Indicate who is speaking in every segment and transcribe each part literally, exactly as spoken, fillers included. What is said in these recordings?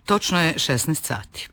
Speaker 1: Točno je šesnaest sati.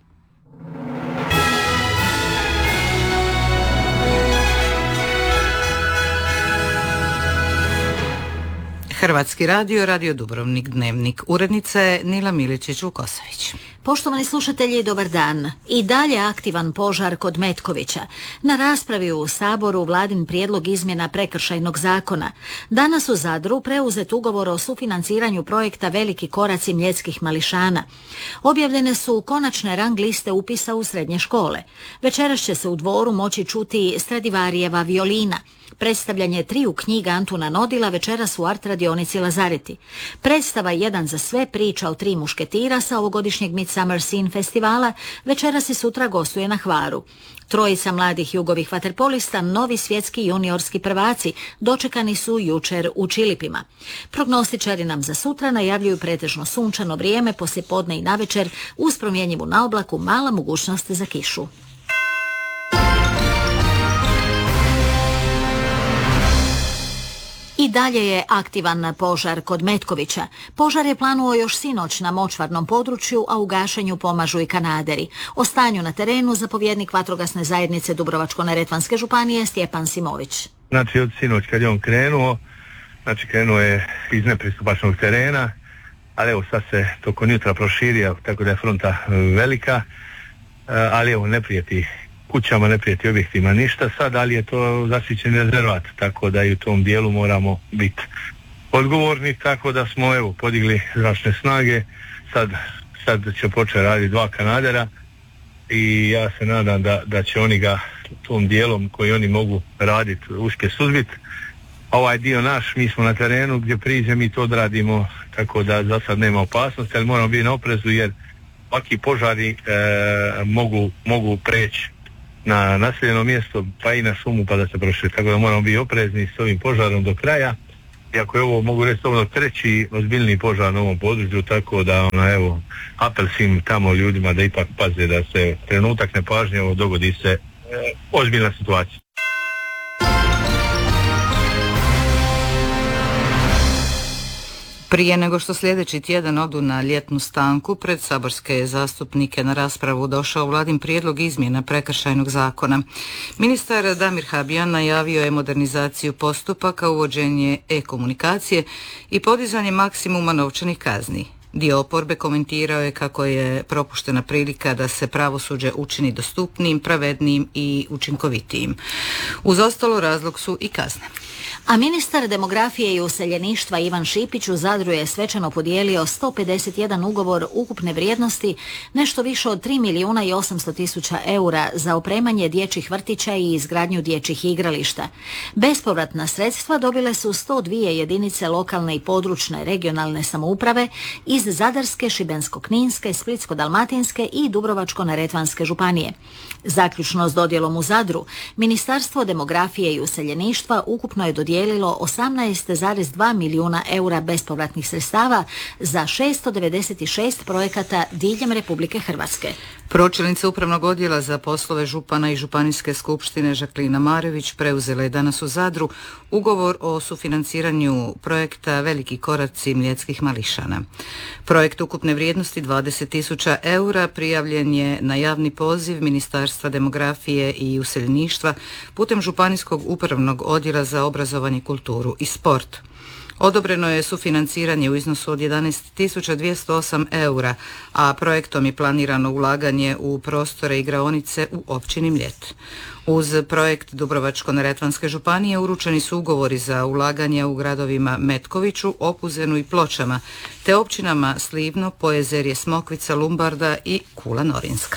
Speaker 1: Hrvatski radio, Radio Dubrovnik, Dnevnik. Urednica je Nila Miličić-Vukosović.
Speaker 2: Poštovani slušatelji, dobar dan. I dalje aktivan požar kod Metkovića. Na raspravi u Saboru Vladin prijedlog izmjena prekršajnog zakona. Danas u Zadru preuzet ugovor o sufinanciranju projekta Veliki koraci mljetskih mališana. Objavljene su konačne rang liste upisa u srednje škole. Večeras će se u Dvoru moći čuti Stradivarijeva violina. Predstavljanje triju knjiga Antuna Nodila večeras u art radionici Lazareti. Predstava Jedan za sve, priča o tri mušketira sa ovogodišnjeg Midsummer Scene festivala večeras i sutra gostuje na Hvaru. Trojica mladih jugovih vaterpolista, novi svjetski juniorski prvaci, dočekani su jučer u Čilipima. Prognostičari nam za sutra najavljuju pretežno sunčano vrijeme, poslijepodne i navečer, uz promjenjivu naoblaku, mala mogućnost za kišu. I dalje je aktivan požar kod Metkovića. Požar je planuo još sinoć na močvarnom području, a u gašenju pomažu i kanaderi. O stanju na terenu zapovjednik vatrogasne zajednice Dubrovačko-neretvanske županije Stjepan Simović.
Speaker 3: Znači od sinoć kad je on krenuo, znači krenuo je iz nepristupačnog terena, ali evo sad se tokom jutra proširio, tako da je fronta velika, ali evo ne prijeti kućama, ne prijeti objektima ništa sad, ali je to zaštićen rezervat, tako da i u tom dijelu moramo biti odgovorni, tako da smo evo podigli zračne snage, sad, sad će početi raditi dva kanadera i ja se nadam da, da će oni ga tom dijelom koji oni mogu raditi uspje suzbiti. Ovaj dio naš, mi smo na terenu gdje priđe, mi to odradimo, tako da za sad nema opasnosti, ali moramo biti na oprezu jer ovakvi požari e, mogu, mogu preći na naseljeno mjesto pa i na šumu pa da se proširi, tako da moramo biti oprezni s ovim požarom do kraja. Iako je ovo, mogu reći, ovo treći ozbiljni požar na ovom području, tako da ona, evo, apel svim tamo ljudima da ipak paze da se trenutak nepažnje ovo dogodi se e, ozbiljna situacija.
Speaker 1: Prije nego što sljedeći tjedan odu na ljetnu stanku, pred saborske zastupnike na raspravu došao Vladin prijedlog izmjena prekršajnog zakona. Ministar Damir Habijan najavio je modernizaciju postupaka, uvođenje e-komunikacije i podizanje maksimuma novčanih kazni. Dio oporbe komentirao je kako je propuštena prilika da se pravosuđe učini dostupnijim, pravednijim i učinkovitijim. Uz ostalo razlog su i kazne.
Speaker 2: A ministar demografije i useljeništva Ivan Šipić u Zadru je svečano podijelio sto pedeset jedan ugovor ukupne vrijednosti nešto više od tri milijuna i osamsto tisuća eura za opremanje dječjih vrtića i izgradnju dječjih igrališta. Bespovratna sredstva dobile su sto dvije jedinice lokalne i područne regionalne samouprave iz Zadarske, Šibensko-kninske, Splitsko-dalmatinske i Dubrovačko-neretvanske županije. Zaključno s dodjelom u Zadru, Ministarstvo demografije i useljeništva ukupno je dodijelilo osamnaest zarez dva milijuna eura bespovratnih sredstava za šesto devedeset šest projekata diljem Republike Hrvatske.
Speaker 1: Pročelnica Upravnog odjela za poslove župana i županijske skupštine Žaklina Marević preuzela je danas u Zadru ugovor o sufinanciranju projekta Veliki koraci mljetskih mališana. Projekt ukupne vrijednosti dvadeset tisuća eura prijavljen je na javni poziv Ministarstva demografije i useljeništva putem Županijskog upravnog odjela za obrazovanje, kulturu i sport. Odobreno je sufinanciranje u iznosu od jedanaest tisuća dvjesto osam eura, a projektom je planirano ulaganje u prostore igraonice u općini Mljet. Uz projekt Dubrovačko-neretvanske županije uručeni su ugovori za ulaganje u gradovima Metkoviću, Opuzenu i Pločama, te općinama Slivno, Pojezerje, Smokvica, Lumbarda i Kula Norinska.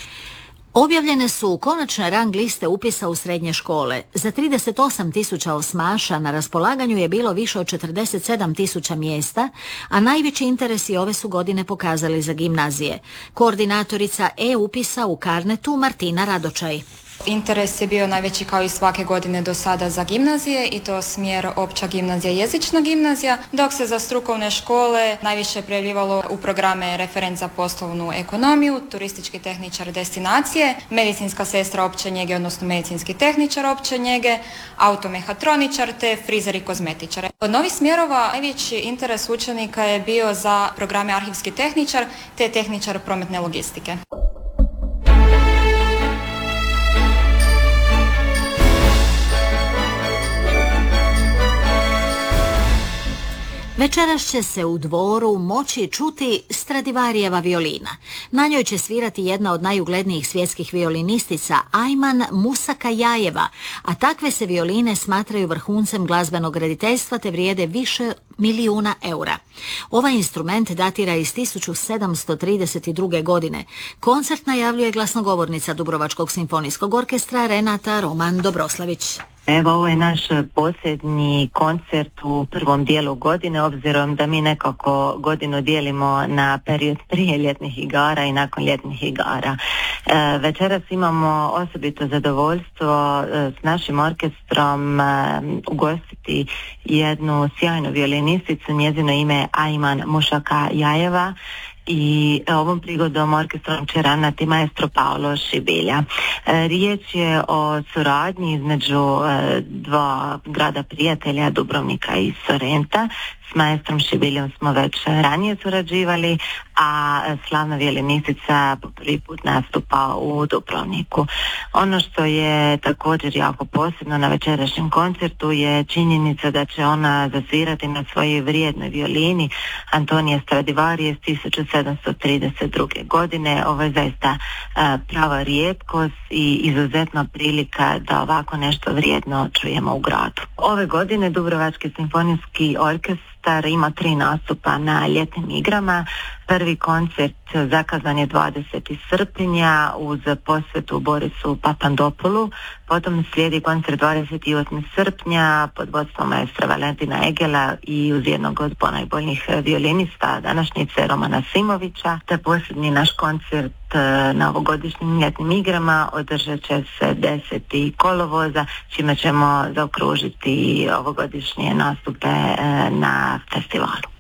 Speaker 2: Objavljene su konačne rang liste upisa u srednje škole. Za trideset osam tisuća osmaša na raspolaganju je bilo više od četrdeset sedam tisuća mjesta, a najveći interesi ove su godine pokazali za gimnazije. Koordinatorica e-upisa u Karnetu Martina Radočaj.
Speaker 4: Interes je bio najveći kao i svake godine do sada za gimnazije i to smjer opća gimnazija, jezična gimnazija, dok se za strukovne škole najviše prijavljivalo u programe referent za poslovnu ekonomiju, turistički tehničar destinacije, medicinska sestra opće njege, odnosno medicinski tehničar opće njege, automehatroničar te frizer i kozmetičar. Od novih smjerova najveći interes učenika je bio za programe arhivski tehničar te tehničar prometne logistike.
Speaker 2: Večeras će se u Dvoru moći čuti Stradivarijeva violina. Na njoj će svirati jedna od najuglednijih svjetskih violinistica Ajman Musakajajeva, a takve se violine smatraju vrhuncem glazbenog rediteljstva te vrijede više milijuna eura. Ovaj instrument datira iz tisuću sedamsto trideset druge. godine. Koncert najavljuje glasnogovornica Dubrovačkog simfonijskog orkestra Renata Roman Dobroslavić.
Speaker 5: Evo, ovo je naš posljednji koncert u prvom dijelu godine, obzirom da mi nekako godinu dijelimo na period prije ljetnih igara i nakon ljetnih igara. E, večeras imamo osobito zadovoljstvo e, s našim orkestrom e, ugostiti jednu sjajnu violinisticu, njezino ime je Ajman Musakajajeva. I ovom prigodom orkestrom će ravnati maestro Paolo Šibilja. E, riječ je o suradnji između e, dva grada prijatelja, Dubrovnika i Sorrenta. S maestrom Šibiljom smo već ranije surađivali, a slavna violinistica po prvi put nastupa u Dubrovniku. Ono što je također jako posebno na večerašnjem koncertu je činjenica da će ona zasvirati na svojoj vrijednoj violini Antonija Stradivarije iz tisuću sedamsto trideset druge. godine. Ovo je zaista a, prava rijetkost i izuzetna prilika da ovako nešto vrijedno čujemo u gradu. Ove godine Dubrovački simfonijski orkestar ima tri nastupa na ljetnim igrama. Prvi koncert zakazan je dvadesetog srpnja uz posvetu Borisu Papandopulu, potom slijedi koncert dvadeset osmog srpnja pod vodstvom maestra Valentina Egela i uz jednog od ponajboljnijih violinista današnjice Romana Simovića, te posljednji naš koncert na ovogodišnjim ljetnim igrama održat će se desetog kolovoza, čime ćemo zaokružiti ovogodišnje nastupe na festivalu.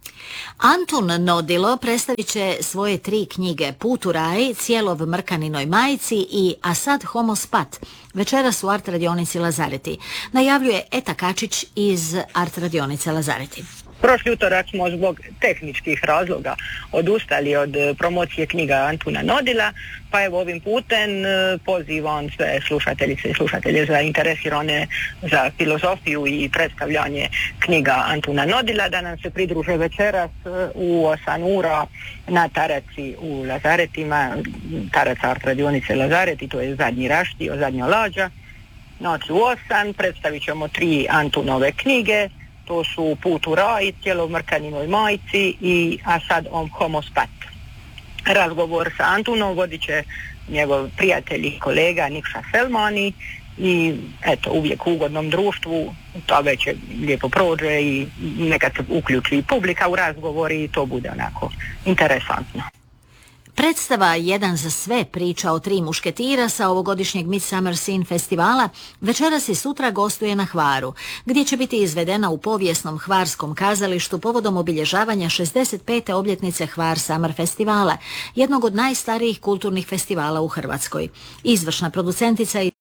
Speaker 2: Antun Nodilo predstavit će svoje tri knjige Put u raj, Cijelov mrkaninoj majici i A sad homo spat, večeras u Art radionici Lazareti. Najavljuje Eta Kačić iz Art radionice Lazareti.
Speaker 6: Prošli utorak smo zbog tehničkih razloga odustali od promocije knjiga Antuna Nodila, pa evo ovim putem pozivam sve slušateljice i slušatelje zainteresirane za filozofiju i predstavljanje knjiga Antuna Nodila da nam se pridruže večeras u osam ura na Taraci u Lazaretima, Taraca Art radionice Lazareti, to je zadnji raštio, zadnja lađa. Znači u osam predstavit ćemo tri Antunove knjige. To su Put u raj, Cijelov mrkaninoj majici i A sad on homo spat. Razgovor sa Antunom vodit će njegov prijatelj i kolega Nikša Selmani i eto, uvijek u ugodnom društvu to već lijepo prođe i nekad se uključi publika u razgovor i to bude onako interesantno.
Speaker 2: Predstava Jedan za sve priča o tri mušketira sa ovogodišnjeg Midsummer Scene festivala večeras i sutra gostuje na Hvaru, gdje će biti izvedena u povijesnom hvarskom kazalištu povodom obilježavanja šezdeset pete obljetnice Hvar Summer festivala, jednog od najstarijih kulturnih festivala u Hrvatskoj. Izvršna producentica i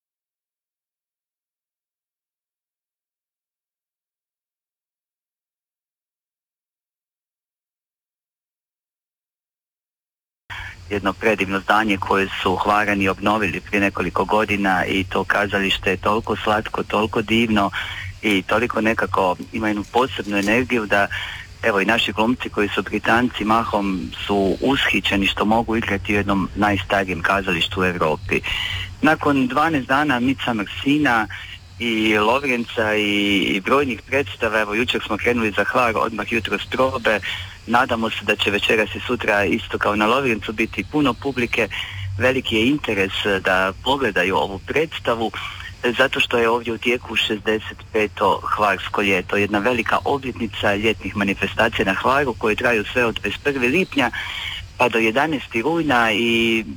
Speaker 7: jedno predivno zdanje koje su Hvarani obnovili prije nekoliko godina i to kazalište je toliko slatko, toliko divno i toliko nekako ima jednu posebnu energiju da evo i naši glumci koji su Britanci mahom su ushićeni što mogu igrati u jednom najstarijem kazalištu u Europi. Nakon dvanaest dana Midsummer Scena i Lovrenca i, i brojnih predstava, evo jučer smo krenuli za Hvar, odmah jutro s probe. Nadamo se da će večeras i sutra isto kao na Lovrencu biti puno publike. Veliki je interes da pogledaju ovu predstavu zato što je ovdje u tijeku šezdeset peto Hvarsko ljeto, jedna velika obljetnica ljetnih manifestacija na Hvaru koje traju sve od dvadeset prvog lipnja pa do jedanaestog rujna i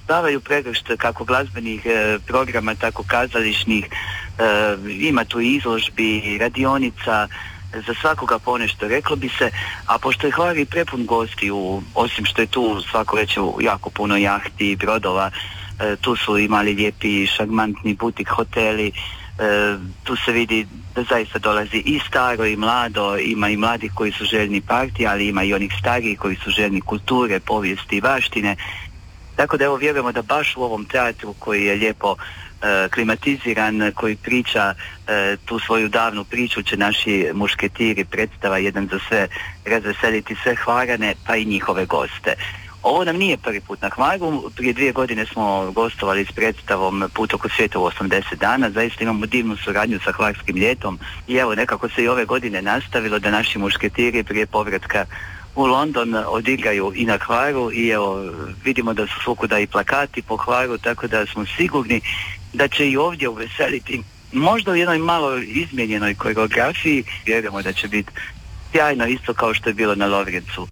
Speaker 7: davaju pregršt kako glazbenih e, programa, tako kazališnih, e, ima tu izložbi, radionica, za svakoga ponešto, reklo bi se, a pošto je Hvar i prepun gostiju, osim što je tu svako već jako puno jahti, brodova, e, tu su imali lijepi šarmantni butik hoteli, e, tu se vidi da zaista dolazi i staro i mlado, ima i mladih koji su željni partije, ali ima i onih starijih koji su željni kulture, povijesti i baštine. Tako da evo vjerujemo da baš u ovom teatru koji je lijepo e, klimatiziran, koji priča e, tu svoju davnu priču, će naši mušketiri, predstava jedan za sve, razveseliti sve Hvarane pa i njihove goste. Ovo nam nije prvi put na Hvaru, prije dvije godine smo gostovali s predstavom Put oko svijeta u osamdeset dana, zaista imamo divnu suradnju sa Hvarskim ljetom i evo nekako se i ove godine nastavilo da naši mušketiri prije povratka u London odigraju i na Hvaru i evo vidimo da su svukuda i plakati po Hvaru, tako da smo sigurni da će i ovdje uveseliti, možda u jednoj malo izmijenjenoj koreografiji, vjerujemo da će biti sjajno isto kao što je bilo na Lovrijencu.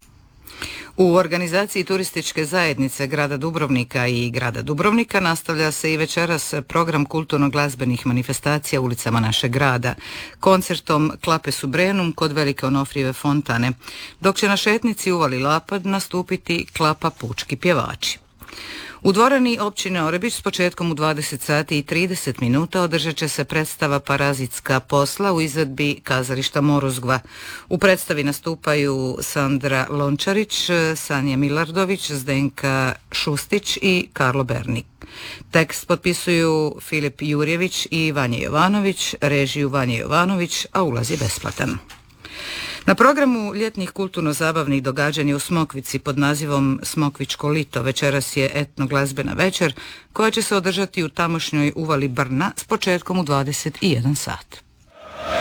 Speaker 1: U organizaciji turističke zajednice grada Dubrovnika i grada Dubrovnika nastavlja se i večeras program kulturno-glazbenih manifestacija ulicama našeg grada, koncertom Klape Subrenum kod Velike Onofrijeve fontane, dok će na šetnici Uvali Lapad nastupiti Klapa Pučki pjevači. U dvorani općine Orebić s početkom u dvadeset sati i trideset minuta održat će se predstava Parazitska posla u izvedbi kazališta Moruzgva. U predstavi nastupaju Sandra Lončarić, Sanja Milardović, Zdenka Šustić i Karlo Bernik. Tekst potpisuju Filip Jurjević i Vanja Jovanović, režiju Vanja Jovanović, a ulaz je besplatan. Na programu ljetnih kulturno-zabavnih događanja u Smokvici pod nazivom Smokvičko lito večeras je etnoglazbena večer koja će se održati u tamošnjoj Uvali Brna s početkom u dvadeset jedan sat.